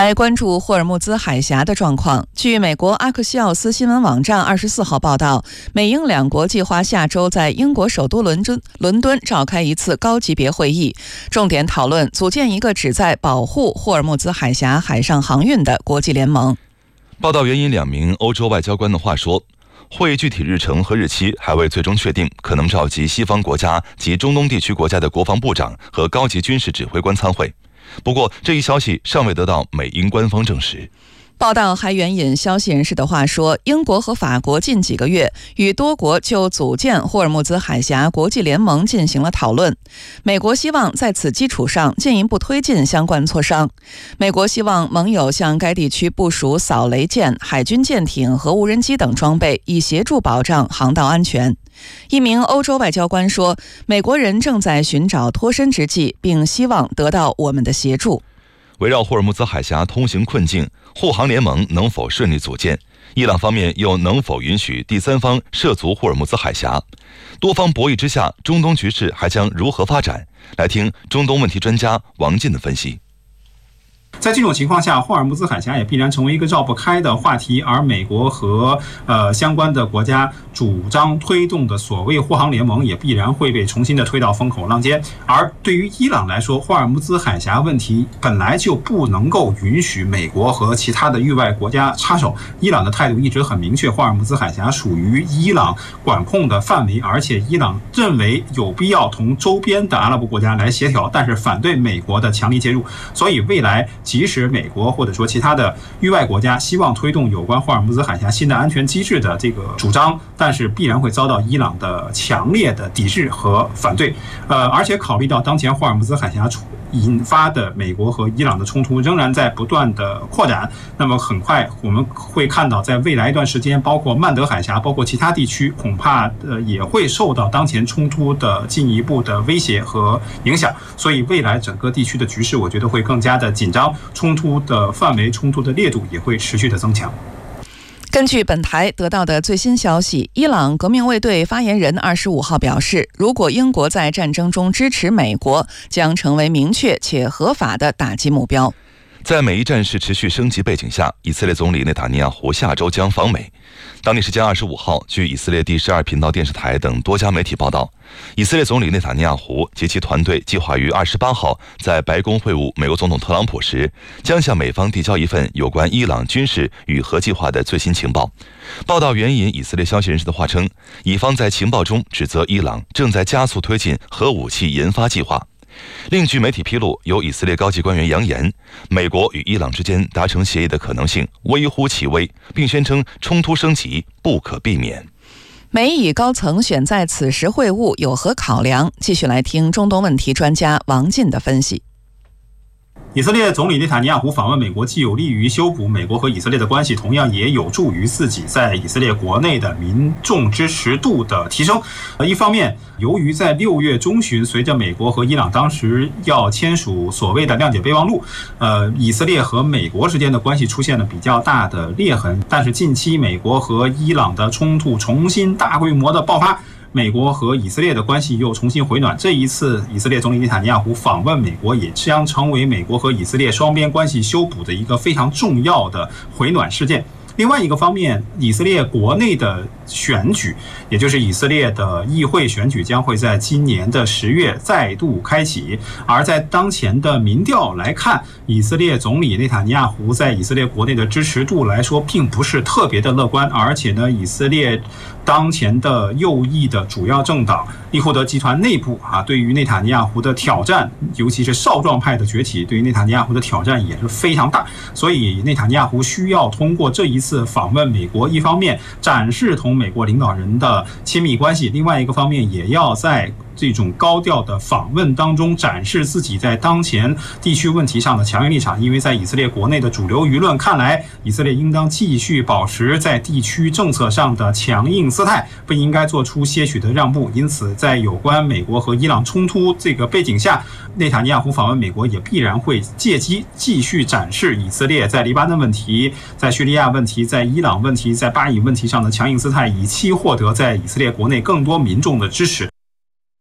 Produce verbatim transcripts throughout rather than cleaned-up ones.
来关注霍尔木兹海峡的状况。据美国阿克西奥斯新闻网站二十四号报道，美英两国计划下周在英国首都伦敦伦敦召开一次高级别会议，重点讨论组建一个旨在保护霍尔木兹海峡海上航运的国际联盟。 报道援引两名欧洲外交官的话说，会议具体日程和日期还未最终确定，可能召集西方国家及中东地区国家的国防部长和高级军事指挥官参会。不过，这一消息尚未得到美英官方证实。 报道还援引消息人士的话说，英国和法国近几个月与多国就组建霍尔木兹海峡国际联盟进行了讨论。美国希望在此基础上进一步推进相关磋商。美国希望盟友向该地区部署扫雷舰、海军舰艇和无人机等装备，以协助保障航道安全。一名欧洲外交官说，美国人正在寻找脱身之计，并希望得到我们的协助。 围绕霍尔木兹海峡通行困境，护航联盟能否顺利组建？伊朗方面又能否允许第三方涉足霍尔木兹海峡？多方博弈之下，中东局势还将如何发展？来听中东问题专家王进的分析。 在这种情况下，霍尔木兹海峡也必然成为一个绕不开的话题，而美国和呃相关的国家主张推动的所谓护航联盟也必然会被重新的推到风口浪尖。而对于伊朗来说，霍尔木兹海峡问题本来就不能够允许美国和其他的域外国家插手。伊朗的态度一直很明确，霍尔木兹海峡属于伊朗管控的范围，而且伊朗认为有必要同周边的阿拉伯国家来协调，但是反对美国的强力介入。所以未来即使美国或者说其他的域外国家希望推动有关霍尔木兹海峡新的安全机制的这个主张，但是必然会遭到伊朗的强烈的抵制和反对。呃，而且考虑到当前霍尔木兹海峡引发的美国和伊朗的冲突仍然在不断的扩展，那么很快我们会看到，在未来一段时间，包括曼德海峡，包括其他地区，恐怕呃也会受到当前冲突的进一步的威胁和影响。所以未来整个地区的局势，我觉得会更加的紧张，冲突的范围、冲突的烈度也会持续的增强。 根据本台得到的最新消息，伊朗革命卫队发言人二十五号表示，如果英国在战争中支持美国，将成为明确且合法的打击目标。 在美伊战事持续升级背景下，以色列总理内塔尼亚胡下周将访美。当地时间二十五号，据以色列第十二频道电视台等多家媒体报道，以色列总理内塔尼亚胡及其团队计划于二十八号在白宫会晤美国总统特朗普时，将向美方递交一份有关伊朗军事与核计划的最新情报。报道援引以色列消息人士的话称，以方在情报中指责伊朗正在加速推进核武器研发计划。另据媒体披露，有以色列高级官员扬言，美国与伊朗之间达成协议的可能性微乎其微，并宣称冲突升级不可避免。 美以高层选在此时会晤有何考量？继续来听中东问题专家王进的分析。 以色列总理内塔尼亚胡访问美国，既有利于修补美国和以色列的关系，同样也有助于自己在以色列国内的民众支持度的提升。一方面，由于在六月中旬，随着美国和伊朗当时要签署所谓的谅解备忘录，呃，以色列和美国之间的关系出现了比较大的裂痕。但是近期美国和伊朗的冲突重新大规模的爆发，美国和以色列的关系又重新回暖。这一次以色列总理内塔尼亚胡访问美国，也将成为美国和以色列双边关系修补的一个非常重要的回暖事件。另外一个方面，以色列国内的选举，也就是以色列的议会选举，将会在今年的十月再度开启。而在当前的民调来看，以色列总理内塔尼亚胡在以色列国内的支持度来说，并不是特别的乐观。而且呢，以色列当前的右翼的主要政党利库德集团内部啊，对于内塔尼亚胡的挑战，尤其是少壮派的崛起，对于内塔尼亚胡的挑战也是非常大。所以内塔尼亚胡需要通过这一次访问美国，一方面展示同美国领导人的亲密关系，另外一个方面也要在这种高调的访问当中展示自己在当前地区问题上的强硬立场。因为在以色列国内的主流舆论看来，以色列应当继续保持在地区政策上的强硬姿态，不应该做出些许的让步。因此在有关美国和伊朗冲突这个背景下，内塔尼亚胡访问美国也必然会借机继续展示以色列在黎巴嫩问题、在叙利亚问题、在伊朗问题、在巴以问题上的强硬姿态，以期获得在以色列国内更多民众的支持。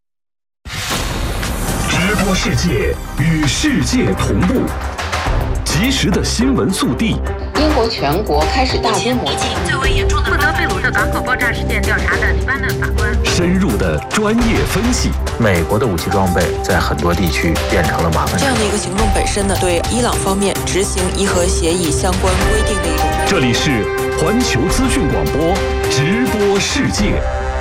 直播世界，与世界同步， 及时的新闻速递。 英国全国开始大规模疫情最为严重的负责贝鲁特港口爆炸事件调查的黎巴嫩法官， 深入的专业分析。 美国的武器装备在很多地区变成了麻烦。 这样的一个行动本身呢，对伊朗方面执行伊核协议相关规定的一种。 这里是环球资讯广播直播世界。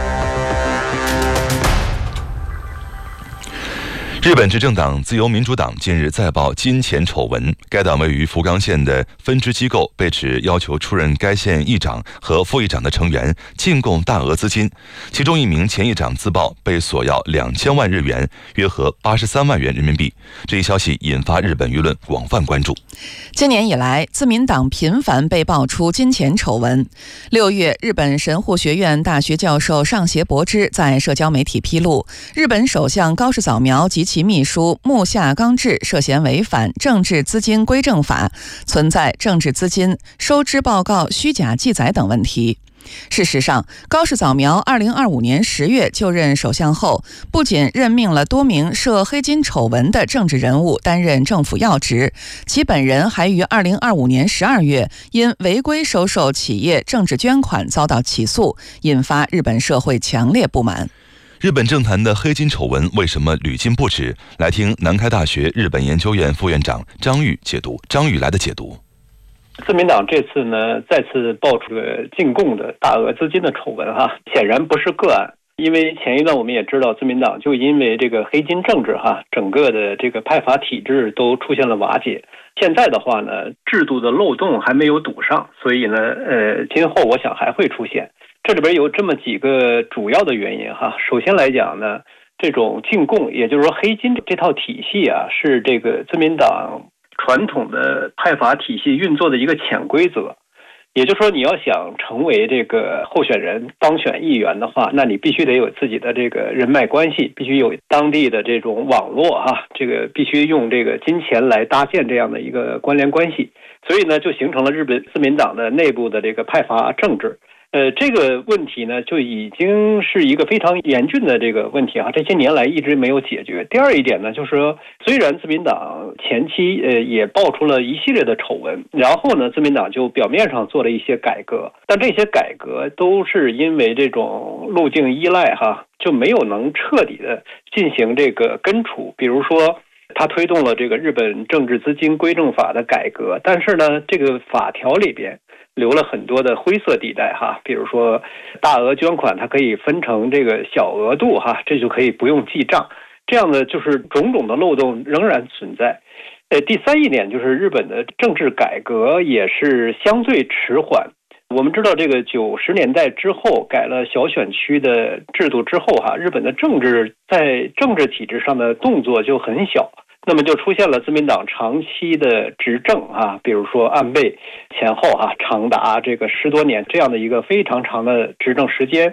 日本执政党自由民主党近日再爆金钱丑闻，该党位于福冈县的分支机构被指要求出任该县议长和副议长的成员进贡大额资金，其中一名前议长自曝被索要两千万日元，约合八十三万元人民币。这一消息引发日本舆论广泛关注。 今年以来，自民党频繁被爆出金钱丑闻。六月，日本神户学院大学教授上胁博之在社交媒体披露，日本首相高市早苗及其秘书木下刚志涉嫌违反政治资金规正法，存在政治资金收支报告虚假记载等问题。事实上，高市早苗二零二五年十月就任首相后，不仅任命了多名涉黑金丑闻的政治人物担任政府要职，其本人还于二零二五年十二月因违规收受企业政治捐款遭到起诉，引发日本社会强烈不满。 日本政坛的黑金丑闻为什么屡禁不止？来听南开大学日本研究院副院长张玉解读。张玉来的解读。 自民党这次呢再次爆出了进贡的大额资金的丑闻哈，显然不是个案。因为前一段我们也知道，自民党就因为这个黑金政治哈，整个的这个派阀体制都出现了瓦解。现在的话呢，制度的漏洞还没有堵上，所以呢，呃，今后我想还会出现。这里边有这么几个主要的原因哈。首先来讲呢，这种进贡，也就是说黑金这套体系啊，是这个自民党传统的派阀体系运作的一个潜规则。也就是说，你要想成为这个候选人当选议员的话，那你必须得有自己的这个人脉关系，必须有当地的这种网络哈，这个必须用这个金钱来搭建这样的一个关联关系。所以呢，就形成了日本自民党的内部的这个派阀政治。呃，这个问题呢，就已经是一个非常严峻的这个问题哈，这些年来一直没有解决。第二一点呢，就是说，虽然自民党前期呃也爆出了一系列的丑闻，然后呢，自民党就表面上做了一些改革，但这些改革都是因为这种路径依赖哈，就没有能彻底的进行这个根除。比如说，他推动了这个日本政治资金规正法的改革，但是呢，这个法条里边留了很多的灰色地带哈，比如说大额捐款它可以分成这个小额度哈，这就可以不用记账，这样的就是种种的漏洞仍然存在。呃，第三一点就是日本的政治改革也是相对迟缓。我们知道这个九十年代之后改了小选区的制度之后哈，日本的政治在政治体制上的动作就很小。那么就出现了自民党长期的执政啊，比如说安倍前后哈、啊，长达这个十多年这样的一个非常长的执政时间。